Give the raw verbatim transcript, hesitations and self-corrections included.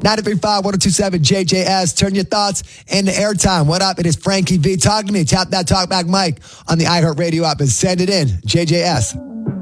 ninety-three point five, one oh two point seven J J S. Turn your thoughts into airtime. What up? It is Frankie V talking to me. Tap that talkback mic on the iHeartRadio app and send it in. J J S.